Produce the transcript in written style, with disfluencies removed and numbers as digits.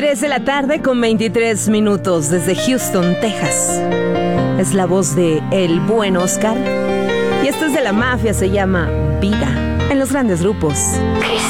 3 de la tarde con 23 minutos desde Houston, Texas. Es la voz de El Buen Oscar. Y esto es de La Mafia, se llama Vida. En los grandes grupos.